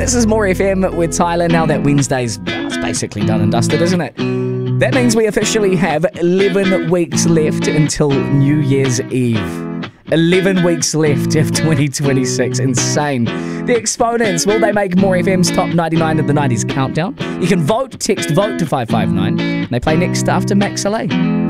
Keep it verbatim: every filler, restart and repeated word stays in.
This is More F M with Tyler. Now that Wednesday's well, it's basically done and dusted, isn't it? That means we officially have eleven weeks left until New Year's Eve. eleven weeks left of twenty twenty-six. Insane. The Exponents, will they make More F M's Top ninety-nine of the nineties countdown? You can vote, text VOTE to five five nine. They play next after Max Soleil.